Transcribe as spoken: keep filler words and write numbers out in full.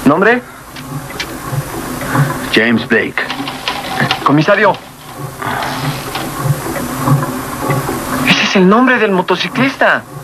¿Nombre? James Blake. Comisario. Ese es el nombre del motociclista.